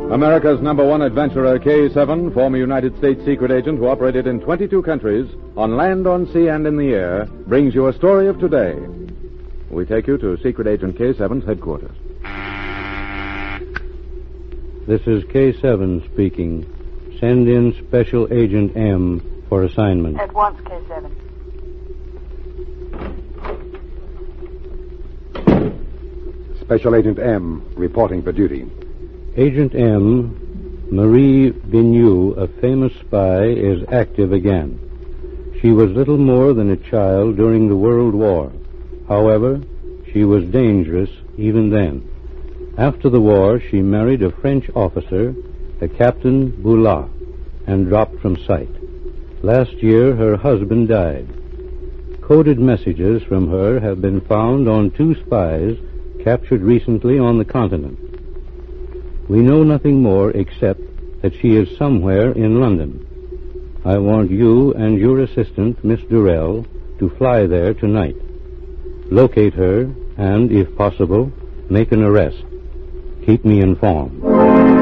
America's #1 adventurer, K-7, former United States secret agent who operated in 22 countries, on land, on sea, and in the air, brings you a story of today. We take you to Secret Agent K-7's headquarters. This is K-7 speaking. Send in Special Agent M for assignment. At once, K-7. Special Agent M, reporting for duty. Agent M, Marie Vigneault, a famous spy, is active again. She was little more than a child during the World War. However, she was dangerous even then. After the war, she married a French officer, a Captain Boulard, and dropped from sight. Last year, her husband died. Coded messages from her have been found on 2 spies captured recently on the continent. We know nothing more except that she is somewhere in London. I want you and your assistant, Miss Durrell, to fly there tonight. Locate her and, if possible, make an arrest. Keep me informed.